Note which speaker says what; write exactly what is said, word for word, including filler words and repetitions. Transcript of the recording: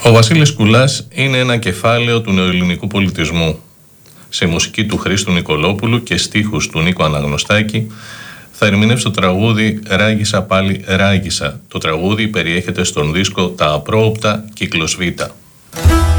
Speaker 1: Ο Βασίλης Κουλάς είναι ένα κεφάλαιο του νεοελληνικού πολιτισμού. Σε μουσική του Χρήστου Νικολόπουλου και στίχους του Νίκου Αναγνωστάκη θα ερμηνεύσει το τραγούδι «Ράγισα πάλι ράγισα». Το τραγούδι περιέχεται στον δίσκο «Τα Απρόοπτα» κύκλος Β.